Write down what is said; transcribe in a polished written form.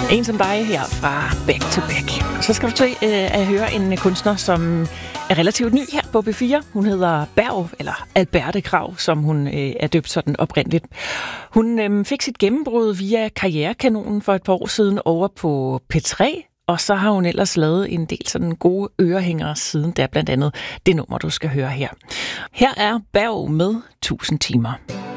En som dig her fra Back to Back. Så skal du til at høre en kunstner, som er relativt ny her på B4. Hun hedder Berg, eller Alberte Krag, som hun er døbt sådan oprindeligt. Hun fik sit gennembrud via Karrierekanonen for et par år siden over på P3, og så har hun ellers lavet en del sådan gode ørehængere siden, der blandt andet det nummer, du skal høre her. Her er Berg med 1000 timer.